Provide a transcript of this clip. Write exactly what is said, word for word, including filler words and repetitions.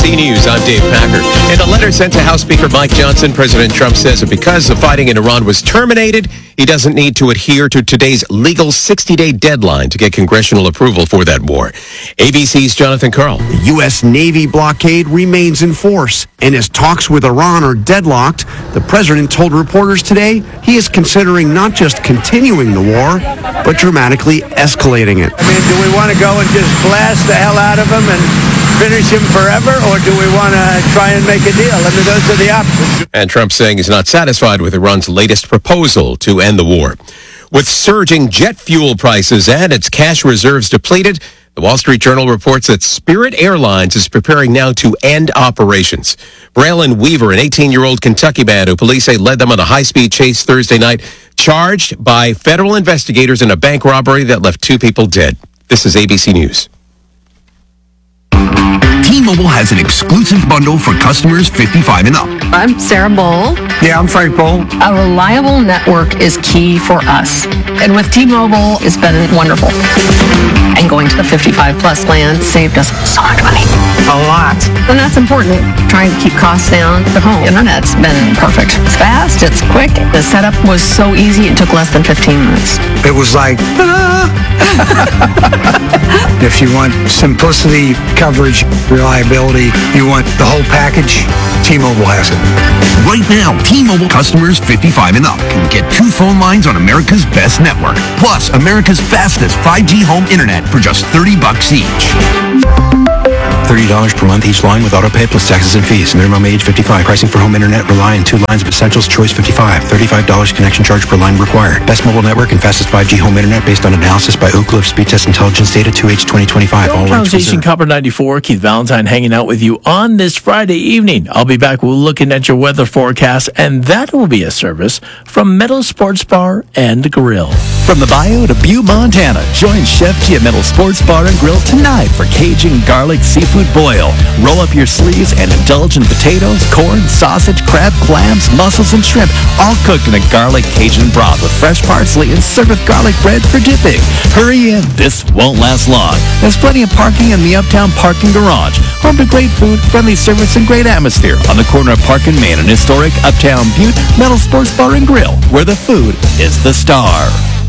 C News, I'm Dave Packer. In a letter sent to House Speaker Mike Johnson, President Trump says that because the fighting in Iran was terminated, he doesn't need to adhere to today's legal sixty-day deadline to get congressional approval for that war. A B C's Jonathan Karl. The U S Navy blockade remains in force, and as talks with Iran are deadlocked, the president told reporters today he is considering not just continuing the war, but dramatically escalating it. I mean, do we want to go and just blast the hell out of him and finish him forever, or do we want to try and make a deal? I mean, those are the options. And Trump saying he's not satisfied with Iran's latest proposal to end the war. With surging jet fuel prices and its cash reserves depleted, the Wall Street Journal reports that Spirit Airlines is preparing now to end operations. Braylon Weaver, an eighteen-year-old Kentucky man who police say led them on a high-speed chase Thursday night, charged by federal investigators in a bank robbery that left two people dead. This is A B C News. T-Mobile has an exclusive bundle for customers fifty-five and up. I'm Sarah Bowl. Yeah, I'm Frank Bowl. A reliable network is key for us. And with T-Mobile, it's been wonderful. And going to the fifty-five plus plan saved us so much money. A lot. And that's important. Trying to keep costs down. The home internet's been perfect. It's fast, it's quick. The setup was so easy, it took less than fifteen minutes. It was like, ta-da! If you want simplicity, coverage, reliability, you want the whole package, T-Mobile has it. Right now, T-Mobile customers fifty-five and up can get two phone lines on America's best network, plus America's fastest five G home internet for just thirty bucks each. thirty dollars per month each line with autopay plus taxes and fees. Minimum age fifty-five. Pricing for home internet rely on two lines of essentials. Choice fifty-five. thirty-five dollars connection charge per line required. Best mobile network and fastest five G home internet based on analysis by Ookla of Speed Test Intelligence Data two H twenty twenty-five. All rights Station reserved. Copper ninety-four, Keith Valentine hanging out with you on this Friday evening. I'll be back looking at your weather forecast, and that will be a service from Meadow Sports Bar and Grill. From the Bayou to Butte, Montana, join Chef G at Meadow Sports Bar and Grill tonight for Cajun garlic seafood boil. Roll up your sleeves and indulge in potatoes, corn, sausage, crab, clams, mussels, and shrimp, all cooked in a garlic Cajun broth with fresh parsley and served with garlic bread for dipping. Hurry in, this won't last long. There's plenty of parking in the Uptown Parking Garage. Home to great food, friendly service, and great atmosphere on the corner of Park and Main and historic Uptown Butte, Meadow Sports Bar and Grill, where the food is the star.